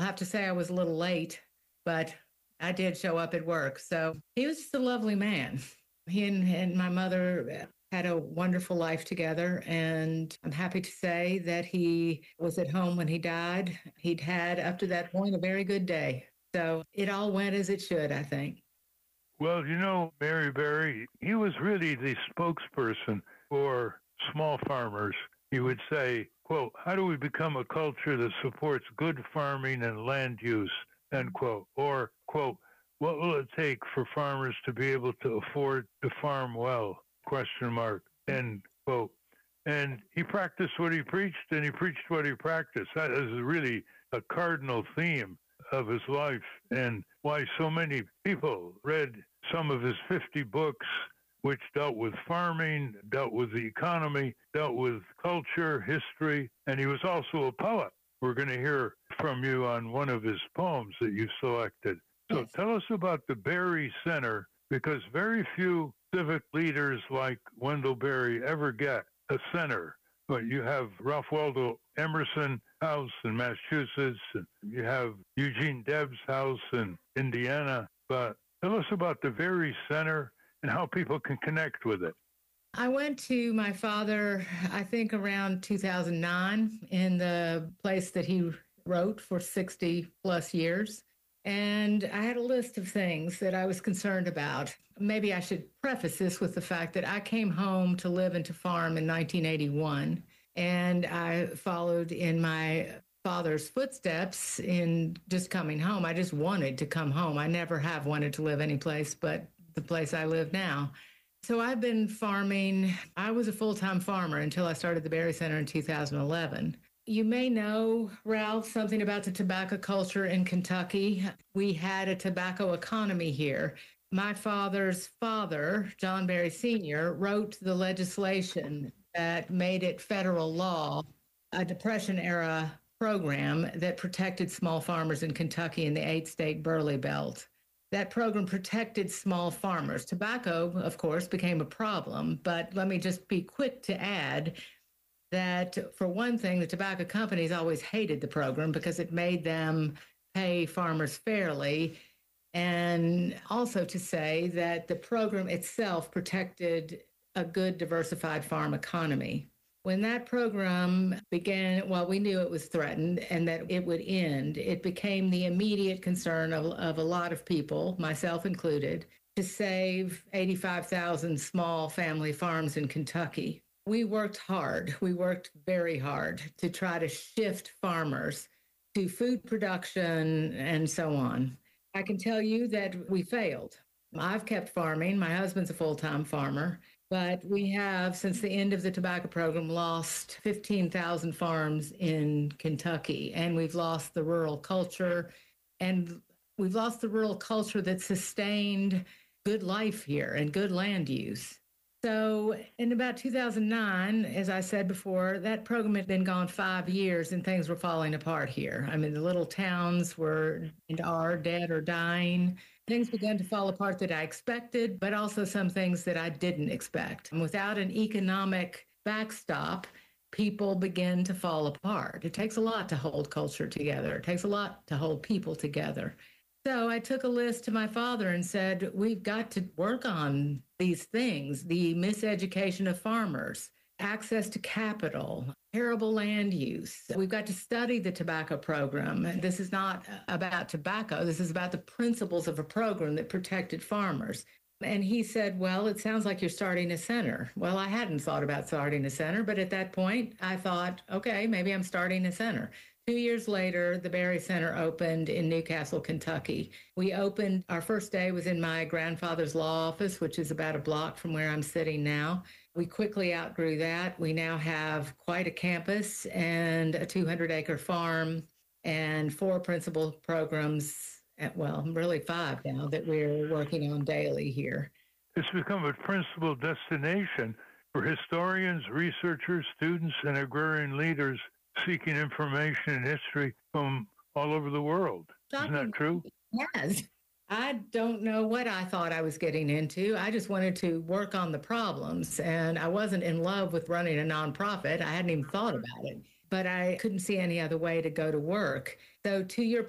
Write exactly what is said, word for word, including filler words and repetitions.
have to say I was a little late, but I did show up at work. So he was just a lovely man. He and, and my mother had a wonderful life together. And I'm happy to say that he was at home when he died. He'd had, up to that point, a very good day. So it all went as it should, I think. Well, you know, Mary Berry, he was really the spokesperson for small farmers. He would say, quote, how do we become a culture that supports good farming and land use, end quote. Or, quote, what will it take for farmers to be able to afford to farm well, question mark, end quote. And he practiced what he preached, and he preached what he practiced. That is really a cardinal theme of his life, and why so many people read some of his fifty books, which dealt with farming, dealt with the economy, dealt with culture, history, and he was also a poet. We're going to hear from you on one of his poems that you selected. So Yes. tell us about the Berry Center, because very few civic leaders like Wendell Berry ever get a center. But you have Ralph Waldo Emerson House in Massachusetts, and you have Eugene Debs House in Indiana. But tell us about the Berry Center and how people can connect with it. I went to my father, I think around two thousand nine, in the place that he wrote for sixty plus years. And I had a list of things that I was concerned about. Maybe I should preface this with the fact that I came home to live and to farm in nineteen eighty-one, and I followed in my father's footsteps in just coming home. I just wanted to come home. I never have wanted to live any place but the place I live now. So I've been farming. I was a full-time farmer until I started the Berry Center in two thousand eleven. You may know, Ralph, something about the tobacco culture in Kentucky. We had a tobacco economy here. My father's father, John Berry Senior, wrote the legislation that made it federal law, a Depression-era program that protected small farmers in Kentucky in the eight-state Burley Belt. That program protected small farmers. Tobacco, of course, became a problem, but let me just be quick to add that, for one thing, the tobacco companies always hated the program because it made them pay farmers fairly. And also to say that the program itself protected a good diversified farm economy. When that program began, well, we knew it was threatened and that it would end. It became the immediate concern of, of a lot of people, myself included, to save eighty-five thousand small family farms in Kentucky. We worked hard. We worked very hard to try to shift farmers to food production and so on. I can tell you that we failed. I've kept farming. My husband's a full-time farmer, but we have, since the end of the tobacco program, lost fifteen thousand farms in Kentucky, and we've lost the rural culture, and we've lost the rural culture that sustained good life here and good land use. So in about two thousand nine, as I said before, that program had been gone five years and things were falling apart here. I mean, the little towns were and are dead or dying. Things began to fall apart that I expected, but also some things that I didn't expect. And without an economic backstop, people begin to fall apart. It takes a lot to hold culture together. It takes a lot to hold people together. So I took a list to my father and said, we've got to work on these things: the miseducation of farmers, access to capital, terrible land use. We've got to study the tobacco program. This is not about tobacco. This is about the principles of a program that protected farmers. And he said, well, it sounds like you're starting a center. Well, I hadn't thought about starting a center, but at that point I thought, okay, maybe I'm starting a center. Two years later, the Berry Center opened in Newcastle, Kentucky. We opened, our first day was in my grandfather's law office, which is about a block from where I'm sitting now. We quickly outgrew that. We now have quite a campus and a two hundred acre farm and four principal programs, at, well, really five now, that we're working on daily here. It's become a principal destination for historians, researchers, students, and agrarian leaders seeking information and history from all over the world. Isn't that true? Yes. I don't know what I thought I was getting into. I just wanted to work on the problems, and I wasn't in love with running a nonprofit. I hadn't even thought about it, but I couldn't see any other way to go to work. So to your